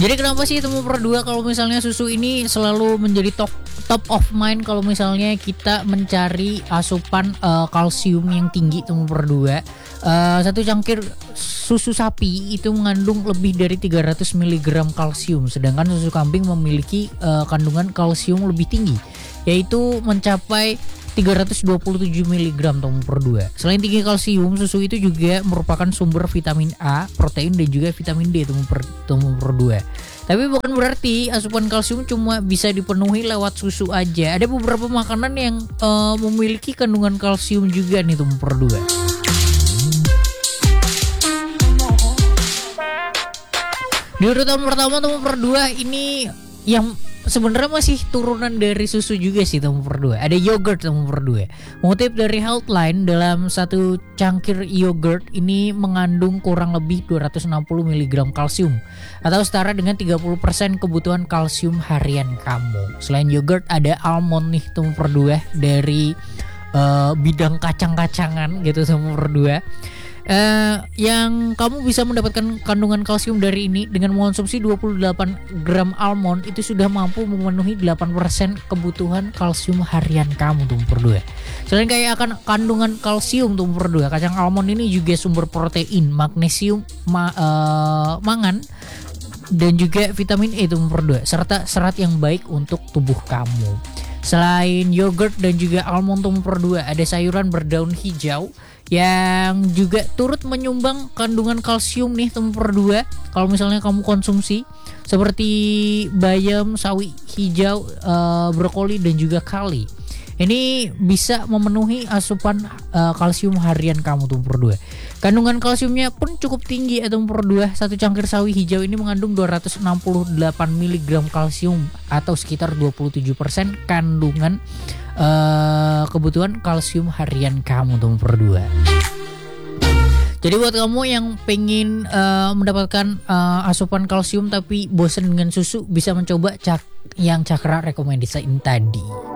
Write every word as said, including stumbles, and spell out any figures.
Jadi kenapa sih Temu Perdua kalau misalnya susu ini selalu menjadi top top of mind kalau misalnya kita mencari asupan uh, kalsium yang tinggi Temu Perdua. Uh, satu cangkir susu sapi itu mengandung lebih dari tiga ratus miligram kalsium, sedangkan susu kambing memiliki uh, kandungan kalsium lebih tinggi, yaitu mencapai tiga ratus dua puluh tujuh miligram Temu Perdua. Selain tinggi kalsium, susu itu juga merupakan sumber vitamin A, protein dan juga vitamin D Temu per, Temu Perdua. Tapi bukan berarti asupan kalsium cuma bisa dipenuhi lewat susu aja. Ada beberapa makanan yang uh, memiliki kandungan kalsium juga nih Temu Perdua. Di urutan pertama Temu Perdua ini yang sebenarnya masih turunan dari susu juga sih Temu Perdua. Ada yogurt Temu Perdua. Mengutip dari Healthline, dalam satu cangkir yogurt ini mengandung kurang lebih dua ratus enam puluh miligram kalsium atau setara dengan tiga puluh persen kebutuhan kalsium harian kamu. Selain yogurt ada almond nih Temu Perdua dari uh, bidang kacang-kacangan gitu Temu Perdua. Uh, yang kamu bisa mendapatkan kandungan kalsium dari ini dengan mengonsumsi dua puluh delapan gram almond itu sudah mampu memenuhi delapan persen kebutuhan kalsium harian kamu Temu Perdua. Selain kaya akan kandungan kalsium Temu Perdua, kacang almond ini juga sumber protein, magnesium, ma, uh, mangan dan juga vitamin E Temu Perdua serta serat yang baik untuk tubuh kamu. Selain yogurt dan juga almond Temu Perdua, ada sayuran berdaun hijau yang juga turut menyumbang kandungan kalsium nih Temu Perdua kalau misalnya kamu konsumsi, seperti bayam, sawi hijau, uh, brokoli dan juga kali. Ini bisa memenuhi asupan uh, kalsium harian kamu Temu Perdua. Kandungan kalsiumnya pun cukup tinggi ya Temu Perdua. Satu cangkir sawi hijau ini mengandung dua ratus enam puluh delapan miligram kalsium atau sekitar dua puluh tujuh persen kandungan uh, kebutuhan kalsium harian kamu Temu Perdua. Jadi buat kamu yang pengen uh, mendapatkan uh, asupan kalsium tapi bosan dengan susu, bisa mencoba cak yang Cakra rekomendasiin tadi.